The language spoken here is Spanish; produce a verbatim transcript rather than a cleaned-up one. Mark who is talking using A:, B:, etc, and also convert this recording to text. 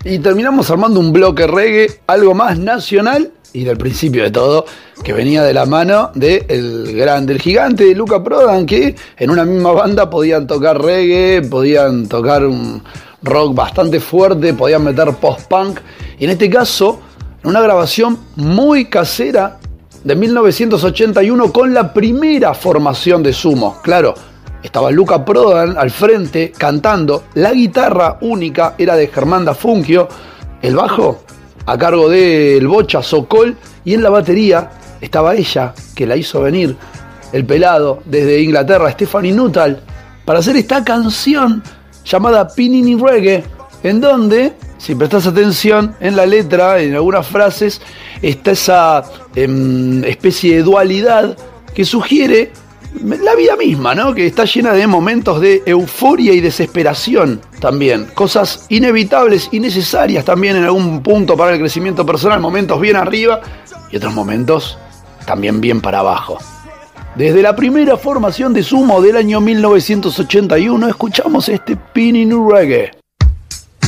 A: Y terminamos armando un bloque reggae, algo más nacional y del principio de todo, que venía de la mano del grande, el gigante de Luca Prodan, que en una misma banda podían tocar reggae, podían tocar un rock bastante fuerte, podían meter post-punk. Y en este caso, en una grabación muy casera de mil novecientos ochenta y uno con la primera formación de Sumo. Claro, estaba Luca Prodan al frente cantando, la guitarra única era de Germán Dafunquio, el bajo a cargo del Bocha Sokol y en la batería estaba ella, que la hizo venir, el pelado desde Inglaterra, Stephanie Nuttall, para hacer esta canción llamada Pinini Reggae, en donde, si prestas atención en la letra, en algunas frases, está esa eh, especie de dualidad que sugiere la vida misma, ¿no? Que está llena de momentos de euforia y desesperación también. Cosas inevitables y necesarias también en algún punto para el crecimiento personal. Momentos bien arriba y otros momentos también bien para abajo. Desde la primera formación de Sumo del año mil novecientos ochenta y uno escuchamos este Pinini Reggae.